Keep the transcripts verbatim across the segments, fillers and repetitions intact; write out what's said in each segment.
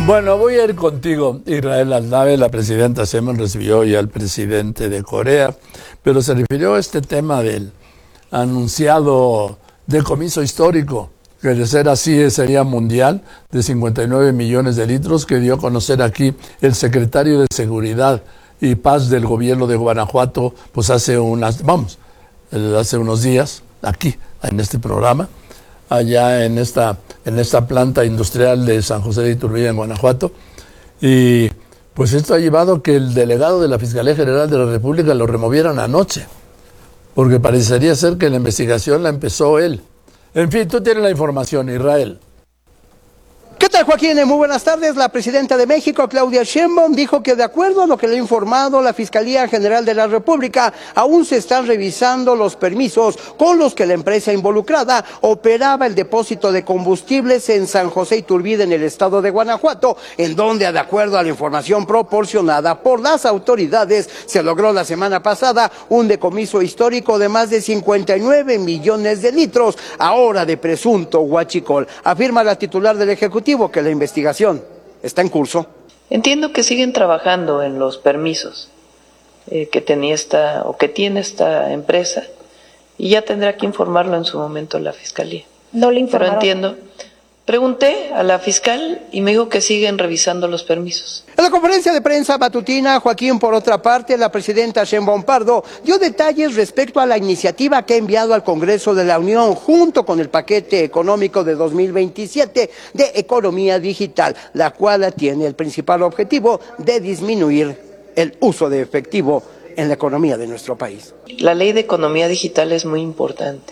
Bueno, voy a ir contigo. Israel Aldave, la presidenta Sheinbaum, recibió ya al presidente de Corea, pero se refirió a este tema del anunciado decomiso histórico, que de ser así sería mundial, de cincuenta y nueve millones de litros, que dio a conocer aquí el secretario de Seguridad y Paz del gobierno de Guanajuato, pues hace unas, vamos, hace unos días, aquí, en este programa, allá en esta, en esta planta industrial de San José de Iturbide, en Guanajuato. Y pues esto ha llevado a que el delegado de la Fiscalía General de la República lo removieran anoche, porque parecería ser que la investigación la empezó él. En fin, tú tienes la información, Israel. ¿Qué tal, Joaquín? Muy buenas tardes. La presidenta de México, Claudia Sheinbaum, dijo que de acuerdo a lo que le ha informado la Fiscalía General de la República, aún se están revisando los permisos con los que la empresa involucrada operaba el depósito de combustibles en San José Iturbide, en el estado de Guanajuato, en donde, de acuerdo a la información proporcionada por las autoridades, se logró la semana pasada un decomiso histórico de más de cincuenta y nueve millones de litros, ahora de presunto huachicol. Afirma la titular del Ejecutivo que la investigación está en curso. Entiendo que siguen trabajando en los permisos eh, que tenía esta o que tiene esta empresa y ya tendrá que informarlo en su momento la Fiscalía. No le informaron. Pero entiendo. Pregunté a la fiscal y me dijo que siguen revisando los permisos. En la conferencia de prensa matutina, Joaquín, por otra parte, la presidenta Sheinbaum Pardo dio detalles respecto a la iniciativa que ha enviado al Congreso de la Unión junto con el paquete económico de dos mil veintisiete de economía digital, la cual tiene el principal objetivo de disminuir el uso de efectivo en la economía de nuestro país. La ley de economía digital es muy importante.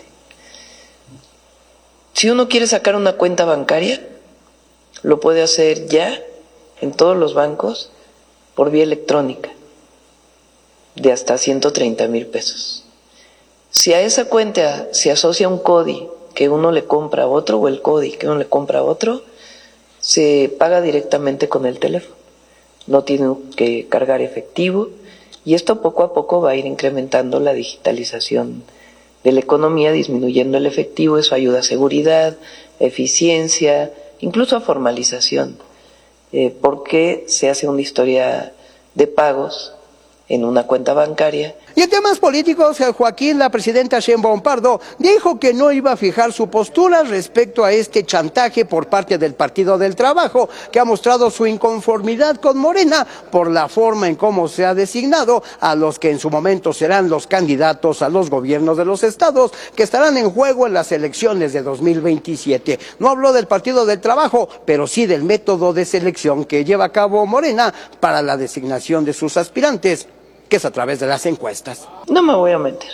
Si uno quiere sacar una cuenta bancaria, lo puede hacer ya en todos los bancos por vía electrónica, de hasta ciento treinta mil pesos. Si a esa cuenta se asocia un C O D I que uno le compra a otro, o el C O D I que uno le compra a otro, se paga directamente con el teléfono. No tiene que cargar efectivo, y esto poco a poco va a ir incrementando la digitalización de la economía, disminuyendo el efectivo. Eso ayuda a seguridad, eficiencia, incluso a formalización, eh, porque se hace una historia de pagos en una cuenta bancaria. Y en temas políticos, Joaquín, la presidenta Sheinbaum Pardo dijo que no iba a fijar su postura respecto a este chantaje por parte del Partido del Trabajo, que ha mostrado su inconformidad con Morena por la forma en cómo se ha designado a los que en su momento serán los candidatos a los gobiernos de los estados que estarán en juego en las elecciones de dos mil veintisiete. No habló del Partido del Trabajo, pero sí del método de selección que lleva a cabo Morena para la designación de sus aspirantes, que es a través de las encuestas. No me voy a meter.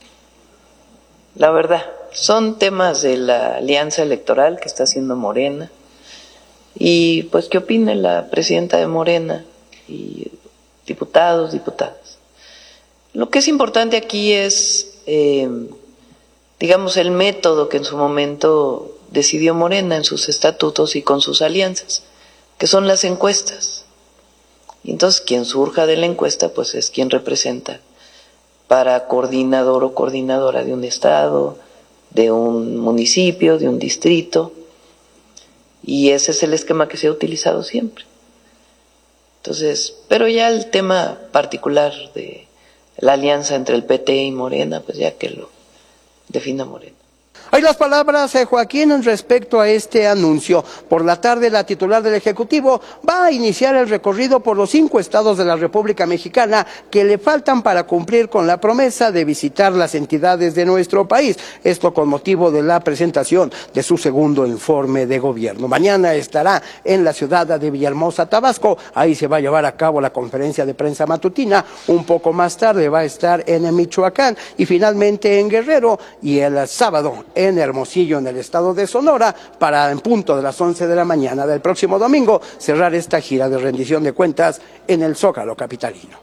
La verdad, son temas de la alianza electoral que está haciendo Morena, y pues qué opine la presidenta de Morena y diputados, diputadas. Lo que es importante aquí es, eh, digamos, el método que en su momento decidió Morena en sus estatutos y con sus alianzas, que son las encuestas. Y entonces quien surja de la encuesta pues es quien representa para coordinador o coordinadora de un estado, de un municipio, de un distrito, y ese es el esquema que se ha utilizado siempre. Entonces, pero ya el tema particular de la alianza entre el P T y Morena, pues ya que lo defina Morena. Hay las palabras de Joaquín respecto a este anuncio. Por la tarde, la titular del Ejecutivo va a iniciar el recorrido por los cinco estados de la República Mexicana que le faltan para cumplir con la promesa de visitar las entidades de nuestro país. Esto con motivo de la presentación de su segundo informe de gobierno. Mañana estará en la ciudad de Villahermosa, Tabasco. Ahí se va a llevar a cabo la conferencia de prensa matutina. Un poco más tarde va a estar en Michoacán y finalmente en Guerrero, y el sábado en Hermosillo, en el estado de Sonora, para en punto de las once de la mañana del próximo domingo cerrar esta gira de rendición de cuentas en el Zócalo capitalino.